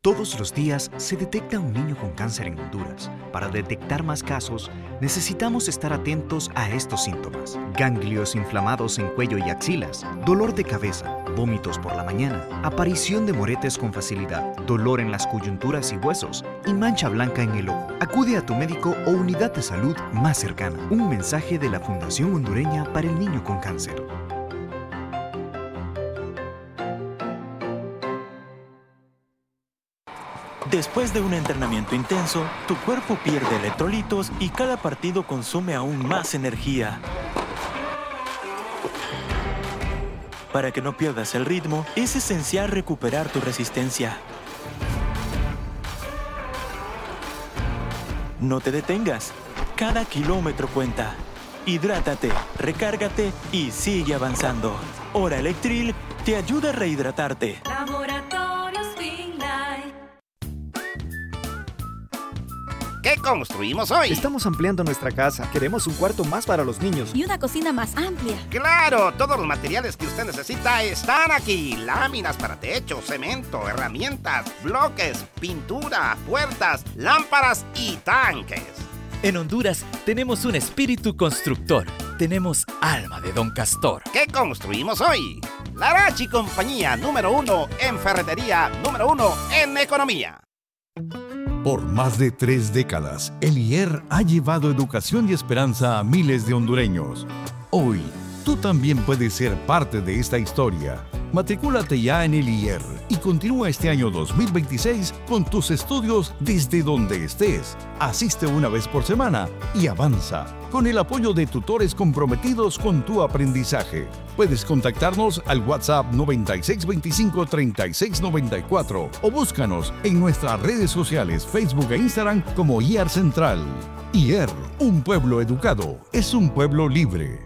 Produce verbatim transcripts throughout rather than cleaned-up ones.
Todos los días se detecta un niño con cáncer en Honduras. Para detectar más casos, necesitamos estar atentos a estos síntomas: ganglios inflamados en cuello y axilas, dolor de cabeza, vómitos por la mañana, aparición de moretes con facilidad, dolor en las coyunturas y huesos y mancha blanca en el ojo. Acude a tu médico o unidad de salud más cercana. Un mensaje de la Fundación Hondureña para el Niño con Cáncer. Después de un entrenamiento intenso, tu cuerpo pierde electrolitos y cada partido consume aún más energía. Para que no pierdas el ritmo, es esencial recuperar tu resistencia. No te detengas. Cada kilómetro cuenta. Hidrátate, recárgate y sigue avanzando. Hora Electril te ayuda a rehidratarte. ¿Qué construimos hoy? Estamos ampliando nuestra casa. Queremos un cuarto más para los niños. Y una cocina más amplia. ¡Claro! Todos los materiales que usted necesita están aquí. Láminas para techo, cemento, herramientas, bloques, pintura, puertas, lámparas y tanques. En Honduras tenemos un espíritu constructor. Tenemos alma de Don Castor. ¿Qué construimos hoy? Larachi Compañía, número uno en ferretería, número uno en economía. Por más de tres décadas, el I E R ha llevado educación y esperanza a miles de hondureños. Hoy, tú también puedes ser parte de esta historia. Matricúlate ya en el I E R y continúa este año dos mil veintiséis con tus estudios desde donde estés. Asiste una vez por semana y avanza, con el apoyo de tutores comprometidos con tu aprendizaje. Puedes contactarnos al WhatsApp noventa y seis veinticinco treinta y seis noventa y cuatro o búscanos en nuestras redes sociales Facebook e Instagram como I E R Central. I E R, un pueblo educado, es un pueblo libre.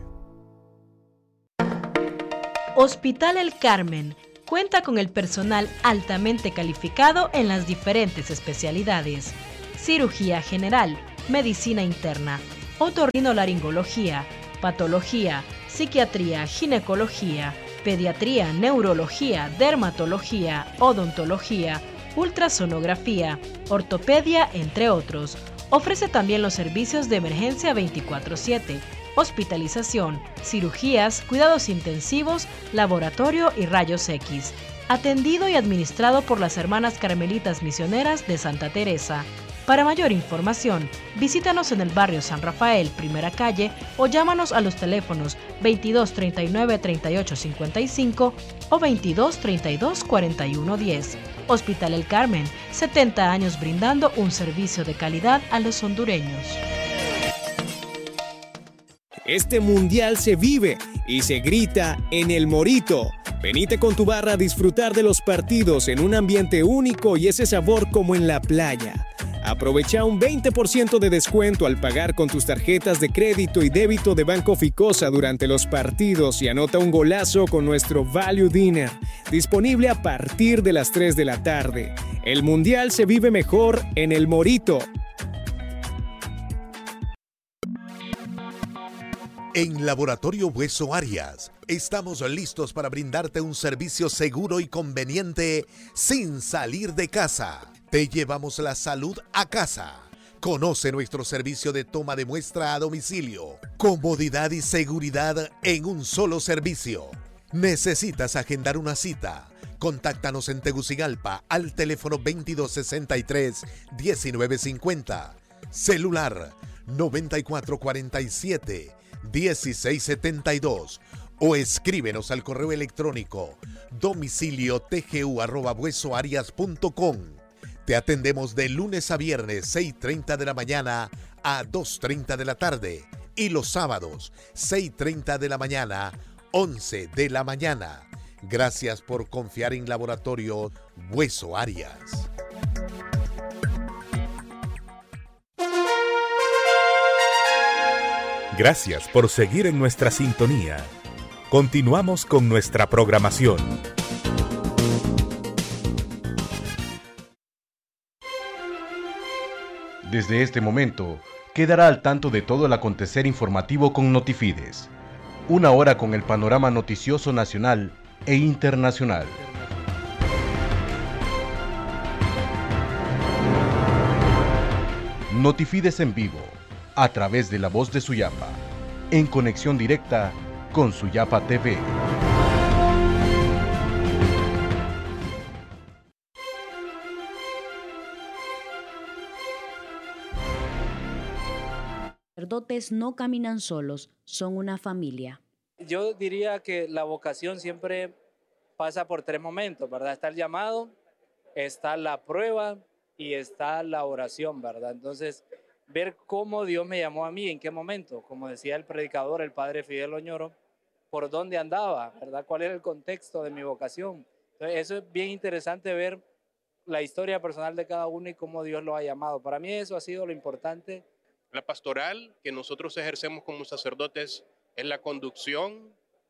Hospital El Carmen cuenta con el personal altamente calificado en las diferentes especialidades: cirugía general, medicina interna, otorrinolaringología, patología, psiquiatría, ginecología, pediatría, neurología, dermatología, odontología, ultrasonografía, ortopedia, entre otros. Ofrece también los servicios de emergencia veinticuatro siete, hospitalización, cirugías, cuidados intensivos, laboratorio y rayos X. Atendido y administrado por las Hermanas Carmelitas Misioneras de Santa Teresa. Para mayor información, visítanos en el barrio San Rafael, primera calle, o llámanos a los teléfonos veintidós treinta y nueve treinta y ocho cincuenta y cinco o veintidós treinta y dos cuarenta y uno diez. Hospital El Carmen, setenta años brindando un servicio de calidad a los hondureños. Este mundial se vive y se grita en El Morito. Venite con tu barra a disfrutar de los partidos en un ambiente único y ese sabor como en la playa. Aprovecha un veinte por ciento de descuento al pagar con tus tarjetas de crédito y débito de Banco Ficosa durante los partidos y anota un golazo con nuestro Value Dinner, disponible a partir de las tres de la tarde. El mundial se vive mejor en El Morito. En Laboratorio Hueso Arias, estamos listos para brindarte un servicio seguro y conveniente sin salir de casa. Te llevamos la salud a casa. Conoce nuestro servicio de toma de muestra a domicilio. Comodidad y seguridad en un solo servicio. ¿Necesitas agendar una cita? Contáctanos en Tegucigalpa al teléfono veintidós sesenta y tres diecinueve cincuenta. Celular noventa y cuatro cuarenta y siete dieciséis setenta y dos o escríbenos al correo electrónico domicilio tgu arroba huesoarias punto com. Te atendemos de lunes a viernes seis y treinta de la mañana a dos y treinta de la tarde y los sábados seis y treinta de la mañana, once de la mañana. Gracias por confiar en Laboratorio Hueso Arias. Gracias por seguir en nuestra sintonía. Continuamos con nuestra programación. Desde este momento, quedará al tanto de todo el acontecer informativo con Notifides. Una hora con el panorama noticioso nacional e internacional. Notifides en vivo, a través de la voz de Suyapa, en conexión directa con Suyapa T V. Sacerdotes no caminan solos, son una familia. Yo diría que la vocación siempre pasa por tres momentos, ¿verdad? Está el llamado, está la prueba y está la oración, ¿verdad? Entonces, ver cómo Dios me llamó a mí, en qué momento, como decía el predicador, el padre Fidel Oñoro, por dónde andaba, ¿verdad? ¿Cuál era el contexto de mi vocación? Entonces, eso es bien interesante ver la historia personal de cada uno y cómo Dios lo ha llamado. Para mí eso ha sido lo importante. La pastoral que nosotros ejercemos como sacerdotes es la conducción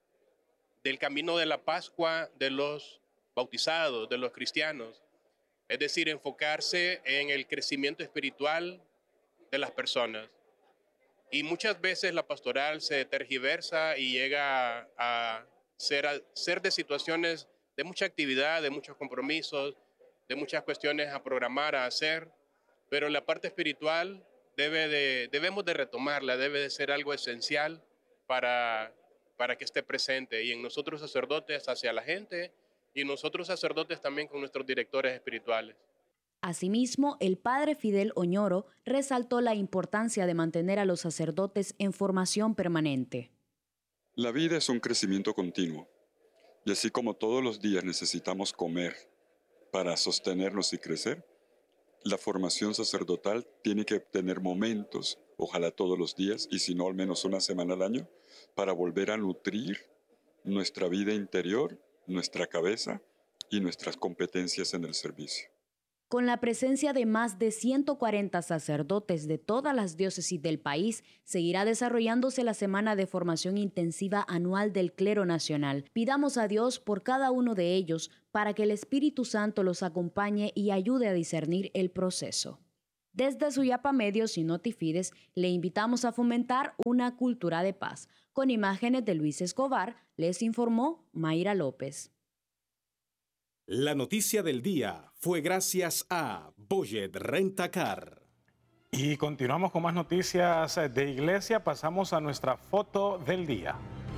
del camino de la Pascua de los bautizados, de los cristianos. Es decir, enfocarse en el crecimiento espiritual de las personas. Y muchas veces la pastoral se tergiversa y llega a ser, a ser de situaciones de mucha actividad, de muchos compromisos, de muchas cuestiones a programar, a hacer, pero la parte espiritual debe de, debemos de retomarla, debe de ser algo esencial para, para que esté presente, y en nosotros sacerdotes hacia la gente, y nosotros sacerdotes también con nuestros directores espirituales. Asimismo, el padre Fidel Oñoro resaltó la importancia de mantener a los sacerdotes en formación permanente. La vida es un crecimiento continuo, y así como todos los días necesitamos comer para sostenernos y crecer, la formación sacerdotal tiene que tener momentos, ojalá todos los días, y si no al menos una semana al año, para volver a nutrir nuestra vida interior, nuestra cabeza y nuestras competencias en el servicio. Con la presencia de más de ciento cuarenta sacerdotes de todas las diócesis del país, seguirá desarrollándose la Semana de Formación Intensiva Anual del Clero Nacional. Pidamos a Dios por cada uno de ellos para que el Espíritu Santo los acompañe y ayude a discernir el proceso. Desde Suyapa Medios y Notifides, le invitamos a fomentar una cultura de paz. Con imágenes de Luis Escobar, les informó Mayra López. La noticia del día fue gracias a Boyet Rentacar. Y continuamos con más noticias de iglesia. Pasamos a nuestra foto del día.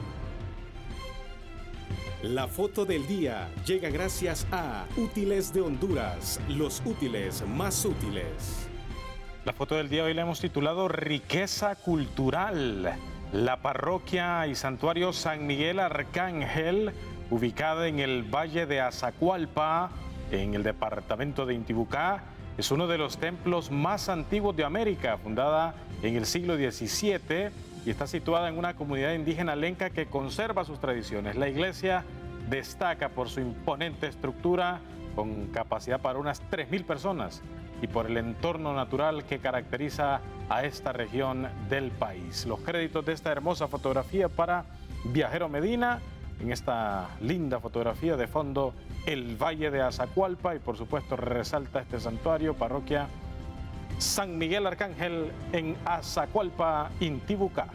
La foto del día llega gracias a Útiles de Honduras, los útiles más útiles. La foto del día hoy la hemos titulado Riqueza Cultural. La parroquia y santuario San Miguel Arcángel, ubicada en el Valle de Azacualpa, en el departamento de Intibucá, es uno de los templos más antiguos de América, fundada en el siglo diecisiete y está situada en una comunidad indígena lenca que conserva sus tradiciones. La iglesia destaca por su imponente estructura, con capacidad para unas tres mil personas, y por el entorno natural que caracteriza a esta región del país. Los créditos de esta hermosa fotografía para Viajero Medina. En esta linda fotografía de fondo, el Valle de Azacualpa, y por supuesto resalta este santuario, parroquia San Miguel Arcángel en Azacualpa, Intibucá.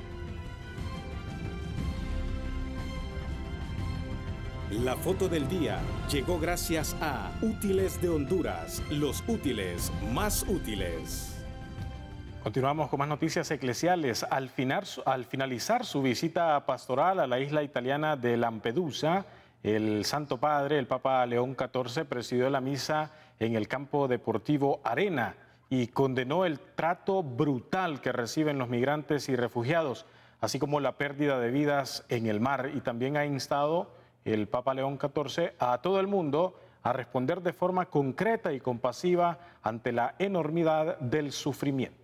La foto del día llegó gracias a Útiles de Honduras, los útiles más útiles. Continuamos con más noticias eclesiales. Al, final, al finalizar su visita pastoral a la isla italiana de Lampedusa, el Santo Padre, el Papa León catorce, presidió la misa en el campo deportivo Arena y condenó el trato brutal que reciben los migrantes y refugiados, así como la pérdida de vidas en el mar, y también ha instado el Papa León catorce a todo el mundo a responder de forma concreta y compasiva ante la enormidad del sufrimiento.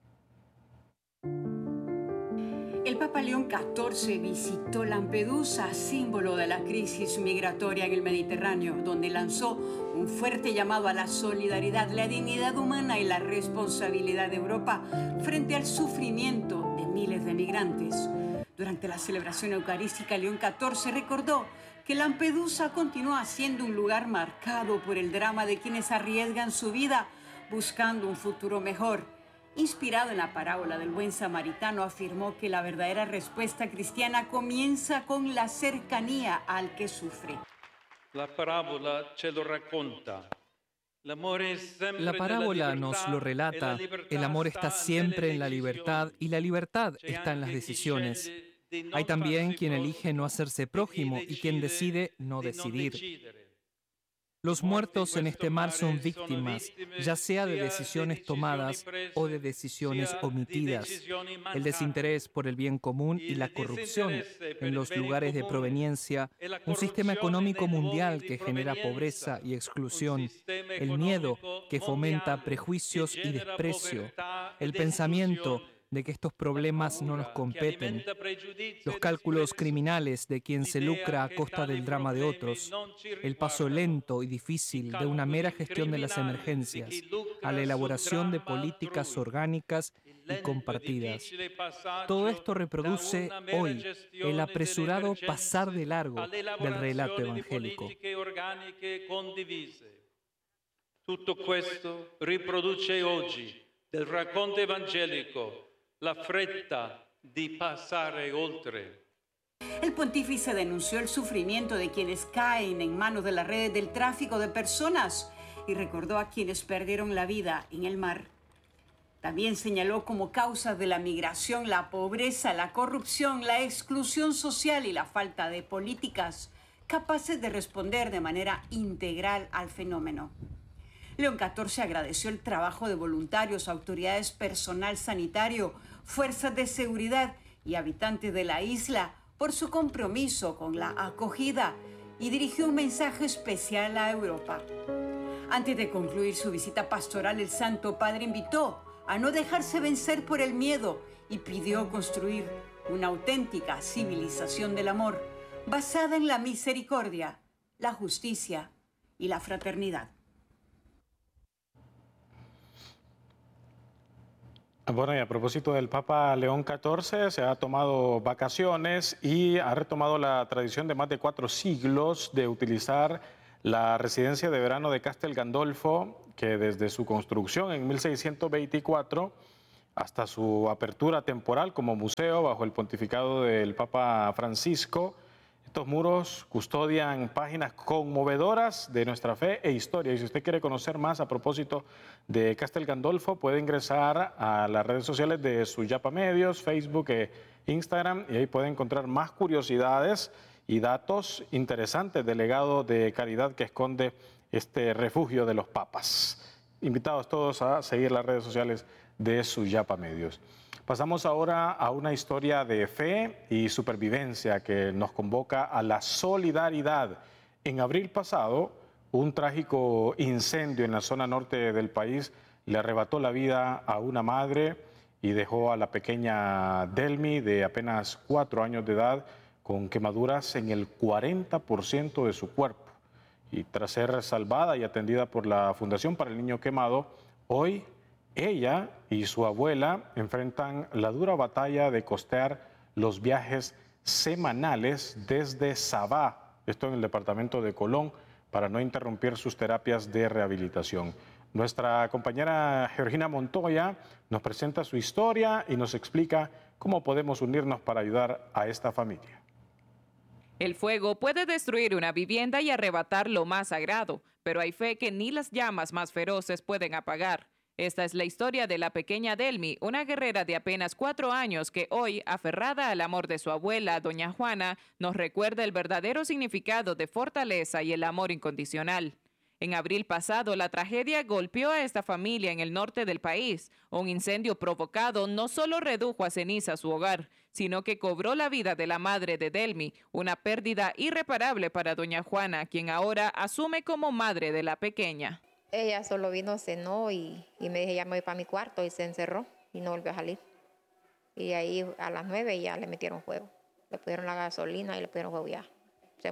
El Papa León catorce visitó Lampedusa, símbolo de la crisis migratoria en el Mediterráneo, donde lanzó un fuerte llamado a la solidaridad, la dignidad humana y la responsabilidad de Europa frente al sufrimiento de miles de migrantes. Durante la celebración eucarística, León catorce recordó que Lampedusa continúa siendo un lugar marcado por el drama de quienes arriesgan su vida buscando un futuro mejor. Inspirado en la parábola del buen samaritano, afirmó que la verdadera respuesta cristiana comienza con la cercanía al que sufre. La parábola ce lo racconta. La parábola nos lo relata, el amor está siempre en la libertad y la libertad está en las decisiones. Hay también quien elige no hacerse prójimo y quien decide no decidir. Los muertos en este mar son víctimas, ya sea de decisiones tomadas o de decisiones omitidas. El desinterés por el bien común y la corrupción en los lugares de proveniencia, un sistema económico mundial que genera pobreza y exclusión, el miedo que fomenta prejuicios y desprecio, el pensamiento de que estos problemas no nos competen, los cálculos criminales de quien se lucra a costa del drama de otros, el paso lento y difícil de una mera gestión de las emergencias a la elaboración de políticas orgánicas y compartidas. Todo esto reproduce hoy el apresurado pasar de largo del relato evangélico. Tutto questo riproduce oggi del racconto evangelico la fretta di passare oltre. El pontífice denunció el sufrimiento de quienes caen en manos de las redes del tráfico de personas y recordó a quienes perdieron la vida en el mar. También señaló como causas de la migración la pobreza, la corrupción, la exclusión social y la falta de políticas capaces de responder de manera integral al fenómeno. León catorce agradeció el trabajo de voluntarios, autoridades, personal sanitario, fuerzas de seguridad y habitantes de la isla por su compromiso con la acogida y dirigió un mensaje especial a Europa. Antes de concluir su visita pastoral, el Santo Padre invitó a no dejarse vencer por el miedo y pidió construir una auténtica civilización del amor basada en la misericordia, la justicia y la fraternidad. Bueno, y a propósito del Papa León catorce, se ha tomado vacaciones y ha retomado la tradición de más de cuatro siglos de utilizar la residencia de verano de Castel Gandolfo, que desde su construcción en mil seiscientos veinticuatro hasta su apertura temporal como museo bajo el pontificado del Papa Francisco, estos muros custodian páginas conmovedoras de nuestra fe e historia. Y si usted quiere conocer más a propósito de Castel Gandolfo, puede ingresar a las redes sociales de Suyapa Medios, Facebook e Instagram, y ahí puede encontrar más curiosidades y datos interesantes del legado de caridad que esconde este refugio de los papas. Invitados todos a seguir las redes sociales de Suyapa Medios. Pasamos ahora a una historia de fe y supervivencia que nos convoca a la solidaridad. En abril pasado, un trágico incendio en la zona norte del país le arrebató la vida a una madre y dejó a la pequeña Delmi, de apenas cuatro años de edad, con quemaduras en el cuarenta por ciento de su cuerpo. Y tras ser salvada y atendida por la Fundación para el Niño Quemado, hoy ella y su abuela enfrentan la dura batalla de costear los viajes semanales desde Sabá, esto en el departamento de Colón, para no interrumpir sus terapias de rehabilitación. Nuestra compañera Georgina Montoya nos presenta su historia y nos explica cómo podemos unirnos para ayudar a esta familia. El fuego puede destruir una vivienda y arrebatar lo más sagrado, pero hay fe que ni las llamas más feroces pueden apagar. Esta es la historia de la pequeña Delmi, una guerrera de apenas cuatro años que hoy, aferrada al amor de su abuela, doña Juana, nos recuerda el verdadero significado de fortaleza y el amor incondicional. En abril pasado, la tragedia golpeó a esta familia en el norte del país. Un incendio provocado no solo redujo a ceniza su hogar, sino que cobró la vida de la madre de Delmi, una pérdida irreparable para doña Juana, quien ahora asume como madre de la pequeña. Ella solo vino, cenó y, y me dije, ya me voy para mi cuarto, y se encerró y no volvió a salir. Y ahí a las nueve ya le metieron fuego. Le pusieron la gasolina y le pusieron fuego ya. Se,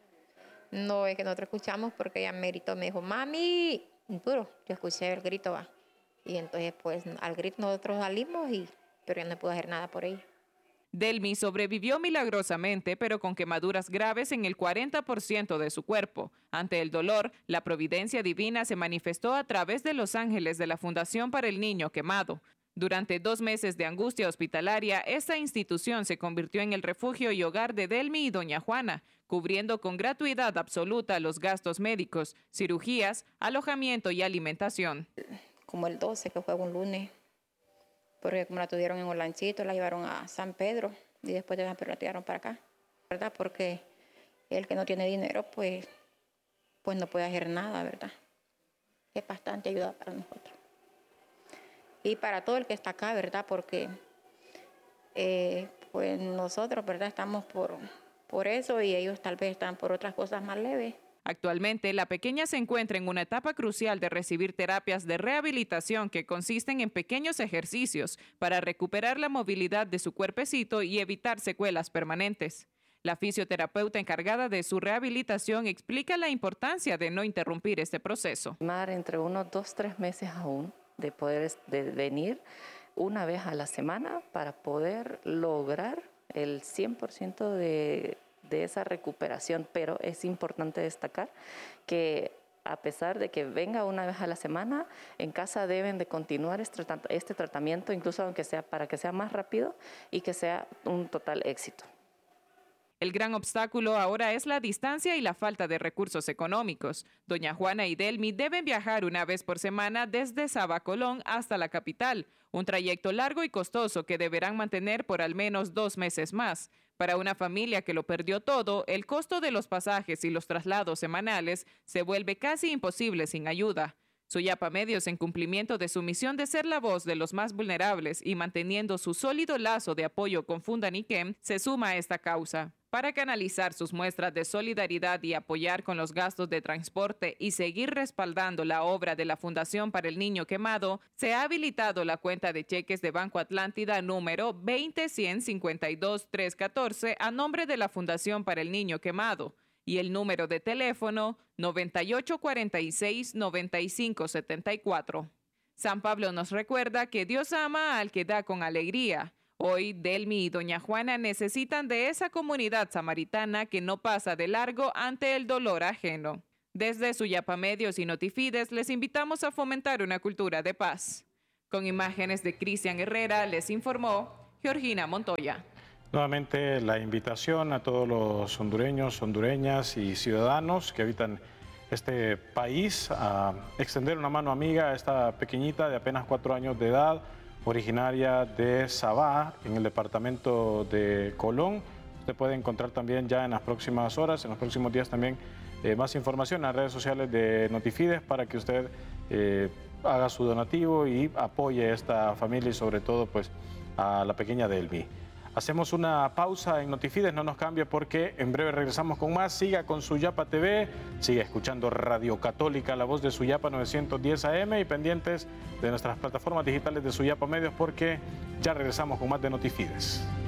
no es que nosotros escuchamos porque ella me gritó, me dijo, mami, duro. Yo escuché el grito, va. Y entonces pues al grito nosotros salimos, y, pero ya no pude hacer nada por ella. Delmi sobrevivió milagrosamente, pero con quemaduras graves en el cuarenta por ciento de su cuerpo. Ante el dolor, la providencia divina se manifestó a través de los ángeles de la Fundación para el Niño Quemado. Durante dos meses de angustia hospitalaria, esta institución se convirtió en el refugio y hogar de Delmi y doña Juana, cubriendo con gratuidad absoluta los gastos médicos, cirugías, alojamiento y alimentación. Como el doce, que fue un lunes, porque como la tuvieron en Olanchito, la llevaron a San Pedro y después de San Pedro la tiraron para acá, ¿verdad? Porque el que no tiene dinero, pues, pues no puede hacer nada, ¿verdad? Es bastante ayuda para nosotros. Y para todo el que está acá, ¿verdad? Porque eh, pues nosotros, ¿verdad? Estamos por, por eso y ellos tal vez están por otras cosas más leves. Actualmente, la pequeña se encuentra en una etapa crucial de recibir terapias de rehabilitación que consisten en pequeños ejercicios para recuperar la movilidad de su cuerpecito y evitar secuelas permanentes. La fisioterapeuta encargada de su rehabilitación explica la importancia de no interrumpir este proceso. Entre unos dos, tres meses aún de poder de venir una vez a la semana para poder lograr el cien por ciento de, de esa recuperación. Pero es importante destacar que a pesar de que venga una vez a la semana, en casa deben de continuar este, este tratamiento, incluso aunque sea para que sea más rápido y que sea un total éxito. El gran obstáculo ahora es la distancia y la falta de recursos económicos. Doña Juana y Delmi deben viajar una vez por semana desde Sabacolón hasta la capital, un trayecto largo y costoso que deberán mantener por al menos dos meses más. Para una familia que lo perdió todo, el costo de los pasajes y los traslados semanales se vuelve casi imposible sin ayuda. Suyapa Medios, en cumplimiento de su misión de ser la voz de los más vulnerables y manteniendo su sólido lazo de apoyo con Fundaniquem, se suma a esta causa. Para canalizar sus muestras de solidaridad y apoyar con los gastos de transporte y seguir respaldando la obra de la Fundación para el Niño Quemado, se ha habilitado la cuenta de cheques de Banco Atlántida número veinte cien cincuenta y dos trescientos catorce a nombre de la Fundación para el Niño Quemado y el número de teléfono noventa y ocho cuarenta y seis noventa y cinco setenta y cuatro. San Pablo nos recuerda que Dios ama al que da con alegría. Hoy, Delmi y doña Juana necesitan de esa comunidad samaritana que no pasa de largo ante el dolor ajeno. Desde Suyapa Medios y Notifides les invitamos a fomentar una cultura de paz. Con imágenes de Cristian Herrera, les informó Georgina Montoya. Nuevamente la invitación a todos los hondureños, hondureñas y ciudadanos que habitan este país a extender una mano amiga a esta pequeñita de apenas cuatro años de edad, originaria de Sabá, en el departamento de Colón. Usted puede encontrar también ya en las próximas horas, en los próximos días también, eh, más información en las redes sociales de Notifides para que usted eh, haga su donativo y apoye a esta familia y sobre todo pues a la pequeña Delmi. Hacemos una pausa en Notifides, no nos cambie porque en breve regresamos con más. Siga con Suyapa T V, siga escuchando Radio Católica, la voz de Suyapa novecientos diez A M y pendientes de nuestras plataformas digitales de Suyapa Medios porque ya regresamos con más de Notifides.